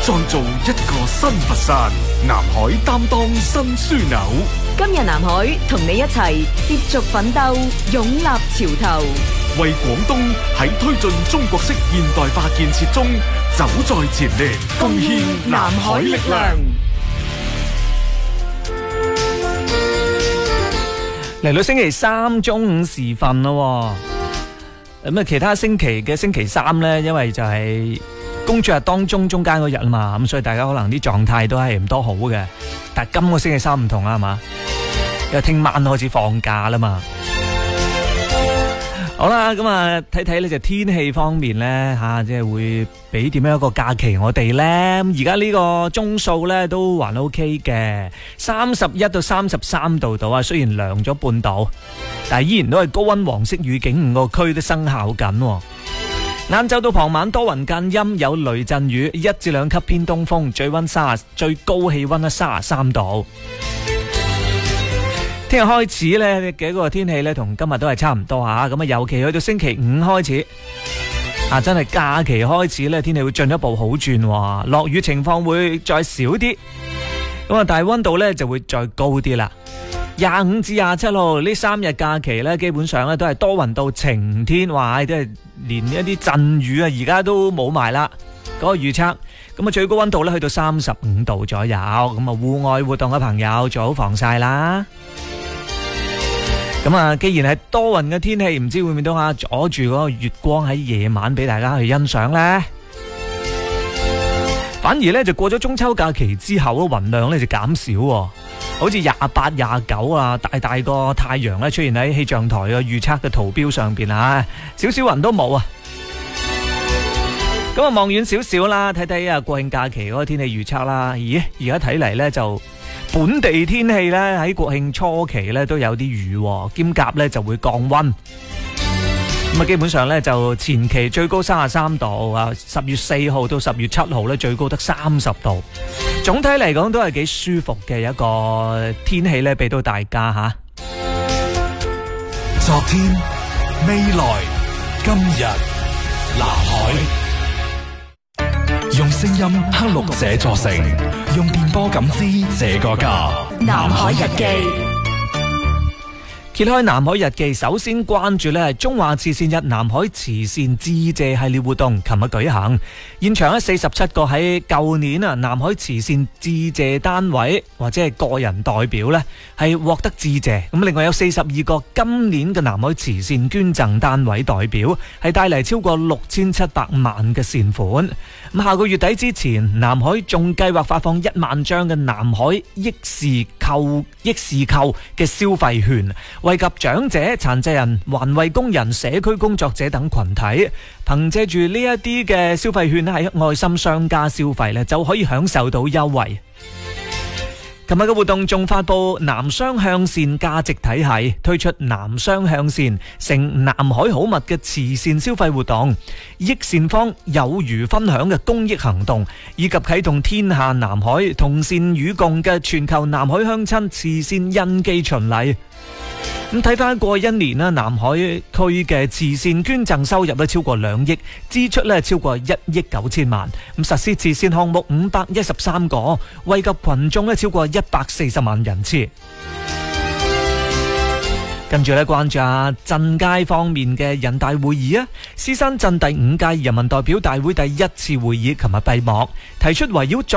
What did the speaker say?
再造一個新佛山。南海擔當新樞紐。 今日南海同你一齊接續奮鬥，勇立潮頭， 為廣東喺推進中國式現代化建設中走在前列，貢獻南海力量。 嚟到星期三中午時分咯，咁啊其他星期嘅星期三呢，因為就係工作日當中中間嗰日啊嘛，咁所以大家可能啲狀態都係唔多好嘅。但係今個星期三唔同啦，係嘛？因為聽晚開始放假啦嘛。好啦，咁啊睇睇呢就天氣方面呢，即係會俾點樣一個假期我哋呢？而家呢個鐘數呢都還 OK 嘅，31到33度度啊，雖然涼咗半度，但係依然都係高溫黃色預警5個區都生效緊。晏晝到傍晚多雲間陰，有雷陣雨，1至2級偏東風，最高氣溫33度。聽日開始呢嘅一個天氣呢，同今日都係差唔多吓，咁啊尤其去到星期5開始，真係假期開始呢，天氣會進一步好轉，落雨情況會再少啲，咁啊但係溫度呢就會再高啲啦。25至27號呢3日假期呢，基本上呢都係多雲到晴天，哇！都係連一啲陣雨啊，而家都冇埋啦。嗰個預測，咁啊最高溫度呢去到35度左右，咁啊戶外活動嘅朋友做好防曬啦。咁啊，既然係多雲嘅天氣，唔知會唔會都阻住嗰個月光喺夜晚俾大家去欣賞呢？反而呢，就過咗中秋假期之後，雲量呢就減少，好似28、29啊，大個太陽呢出現喺氣象台嘅預測嘅圖標上邊啊，少少雲都冇啊。咁啊，望遠少少啦，睇睇啊國慶假期嗰個天氣預測啦。咦，而家睇嚟呢就。本地天氣咧喺國慶初期咧都有啲雨，兼夾咧就會降溫。咁啊，基本上咧就前期最高33度啊，10月4號到10月7號咧最高得30度。總體嚟講都係幾舒服嘅一個天氣咧，俾到大家吓。 昨天、未來、今日，南海。用聲音刻錄這座城，用電波感知這個家。 南海日記。 揭開南海日記，首先關注呢係中華慈善日南海慈善致謝系列活動，琴日舉行，現場47個喺舊年南海慈善致謝單位或者係個人代表呢係獲得致謝，咁另外有42個今年嘅南海慈善捐贈單位代表係帶嚟超過6700萬嘅善款。咁下個月底之前，南海仲計劃發放1萬張嘅南海益士購嘅消費券，惠及長者、殘疾人、環衛工人、社區工作者等群體。憑借住呢一啲嘅消費券喺愛心商家消費呢，就可以享受到優惠。琴日嘅活動仲發佈南商向善價值體系，推出南商向善成南海好物嘅慈善消費活動，益善方有餘分享嘅公益行動，以及啟動天下南海同善與共嘅全球南海鄉親慈善印記巡禮。咁睇翻過去1年啦，南海區嘅慈善捐贈收入超過2億，支出超過1億9千萬。咁實施慈善項目513個，惠及群眾超過140萬人次。跟住關注下鎮街方面嘅人大會議啊，獅山鎮第5屆人民代表大會第1次會議琴日閉幕，提出圍繞